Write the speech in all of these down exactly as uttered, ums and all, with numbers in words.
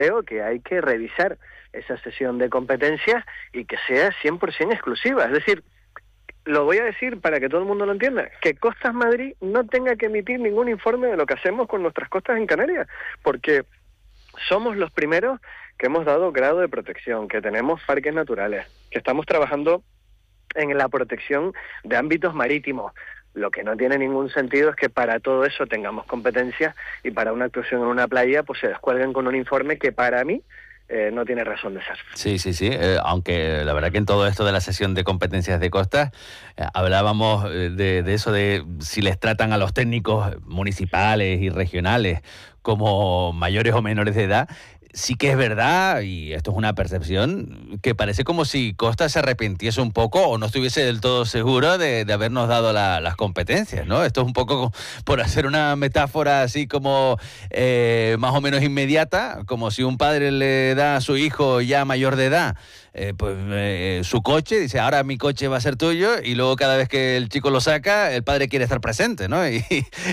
creo que hay que revisar esa cesión de competencias y que sea cien por ciento exclusiva. Es decir, lo voy a decir para que todo el mundo lo entienda, que Costas Madrid no tenga que emitir ningún informe de lo que hacemos con nuestras costas en Canarias, porque somos los primeros que hemos dado grado de protección, que tenemos parques naturales, que estamos trabajando en la protección de ámbitos marítimos. Lo que no tiene ningún sentido es que para todo eso tengamos competencias y para una actuación en una playa pues se descuelguen con un informe que para mí Eh, no tiene razón de ser. Sí, sí, sí, eh, aunque la verdad que en todo esto de la cesión de competencias de costas eh, hablábamos de, de eso de si les tratan a los técnicos municipales y regionales como mayores o menores de edad. Sí que es verdad, y esto es una percepción, que parece como si Costas se arrepintiese un poco o no estuviese del todo seguro de, de habernos dado la, las competencias, ¿no? Esto es un poco por hacer una metáfora así como eh, más o menos inmediata, como si un padre le da a su hijo ya mayor de edad eh, pues eh, su coche, dice, ahora mi coche va a ser tuyo, y luego cada vez que el chico lo saca, el padre quiere estar presente, ¿no? Y,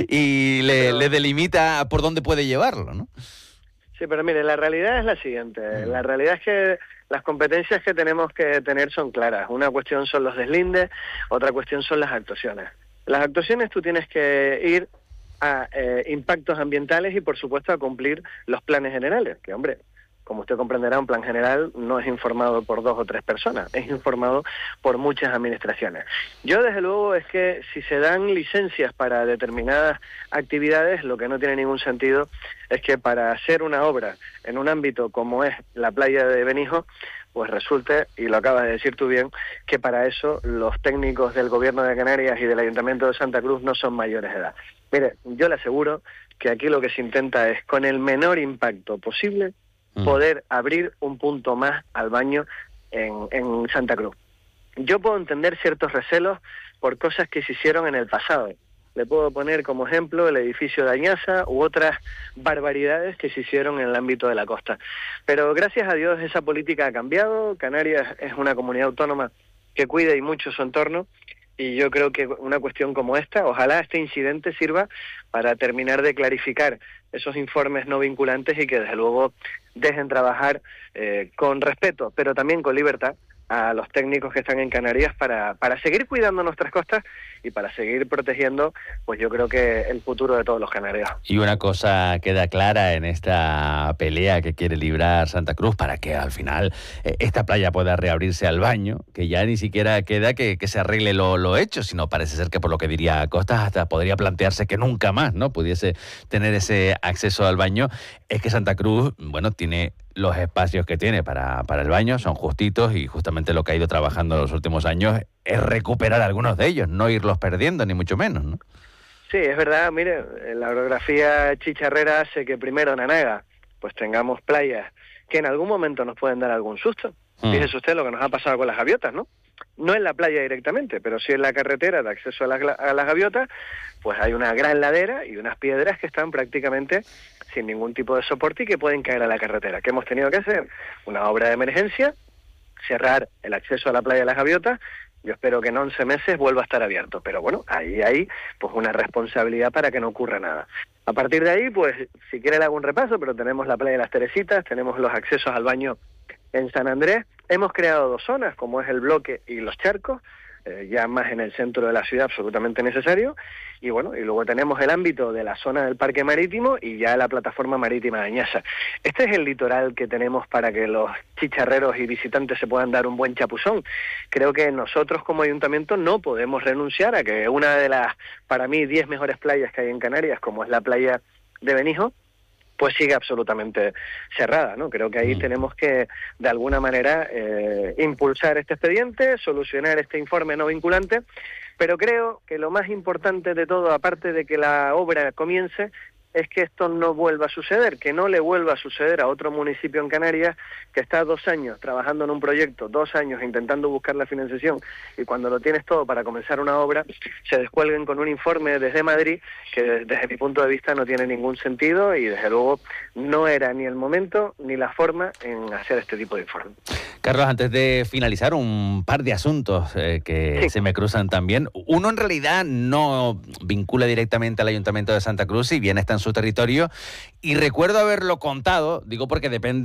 y le, Pero... le delimita por dónde puede llevarlo, ¿no? Sí, pero mire, la realidad es la siguiente. La realidad es que las competencias que tenemos que tener son claras. Una cuestión son los deslindes, otra cuestión son las actuaciones. Las actuaciones tú tienes que ir a eh, impactos ambientales y, por supuesto, a cumplir los planes generales. Que, hombre, como usted comprenderá, un plan general no es informado por dos o tres personas, es informado por muchas administraciones. Yo, desde luego, es que si se dan licencias para determinadas actividades, lo que no tiene ningún sentido es que para hacer una obra en un ámbito como es la playa de Benijo, pues resulte, y lo acabas de decir tú bien, que para eso los técnicos del Gobierno de Canarias y del Ayuntamiento de Santa Cruz no son mayores de edad. Mire, yo le aseguro que aquí lo que se intenta es, con el menor impacto posible, poder abrir un punto más al baño en, en Santa Cruz. Yo puedo entender ciertos recelos por cosas que se hicieron en el pasado. Le puedo poner como ejemplo el edificio de Añaza u otras barbaridades que se hicieron en el ámbito de la costa. Pero gracias a Dios esa política ha cambiado. Canarias es una comunidad autónoma que cuida y mucho su entorno, y yo creo que una cuestión como esta, ojalá este incidente sirva para terminar de clarificar esos informes no vinculantes y que desde luego dejen trabajar eh, con respeto, pero también con libertad, a los técnicos que están en Canarias para, para seguir cuidando nuestras costas y para seguir protegiendo, pues yo creo que el futuro de todos los canarios. Y una cosa queda clara en esta pelea que quiere librar Santa Cruz para que al final eh, esta playa pueda reabrirse al baño, que ya ni siquiera queda que, que se arregle lo, lo hecho, sino parece ser que, por lo que diría Costas, hasta podría plantearse que nunca más, ¿no?, pudiese tener ese acceso al baño. Es que Santa Cruz, bueno, tiene los espacios que tiene para, para el baño, son justitos, y justamente lo que ha ido trabajando en los últimos años es recuperar algunos de ellos, no irlos perdiendo, ni mucho menos, ¿no? Sí, es verdad, mire, la orografía chicharrera hace que primero en Anaga pues tengamos playas que en algún momento nos pueden dar algún susto. Mm. Fíjese usted lo que nos ha pasado con las gaviotas, ¿no? No en la playa directamente, pero sí en la carretera de acceso a las, a las gaviotas, pues hay una gran ladera y unas piedras que están prácticamente sin ningún tipo de soporte y que pueden caer a la carretera. ¿Qué hemos tenido que hacer? Una obra de emergencia, cerrar el acceso a la playa de las gaviotas. Yo espero que en once meses vuelva a estar abierto, pero bueno, ahí hay pues una responsabilidad para que no ocurra nada. A partir de ahí, pues, si quiere le hago un repaso, pero tenemos la playa de las Teresitas, tenemos los accesos al baño en San Andrés, hemos creado dos zonas, como es el bloque y los charcos, eh, ya más en el centro de la ciudad, absolutamente necesario, y bueno, y luego tenemos el ámbito de la zona del parque marítimo y ya la plataforma marítima de Añaza. Este es el litoral que tenemos para que los chicharreros y visitantes se puedan dar un buen chapuzón. Creo que nosotros como ayuntamiento no podemos renunciar a que una de las, para mí, diez mejores playas que hay en Canarias, como es la playa de Benijo, pues sigue absolutamente cerrada, ¿no? Creo que ahí mm. tenemos que, de alguna manera, eh, impulsar este expediente, solucionar este informe no vinculante, pero creo que lo más importante de todo, aparte de que la obra comience, es que esto no vuelva a suceder, que no le vuelva a suceder a otro municipio en Canarias que está dos años trabajando en un proyecto, dos años intentando buscar la financiación, y cuando lo tienes todo para comenzar una obra, se descuelguen con un informe desde Madrid que desde mi punto de vista no tiene ningún sentido, y desde luego no era ni el momento ni la forma en hacer este tipo de informe. Carlos, antes de finalizar, un par de asuntos eh, que sí. se me cruzan también. Uno en realidad no vincula directamente al Ayuntamiento de Santa Cruz, si bien está en su territorio, y recuerdo haberlo contado, digo porque depende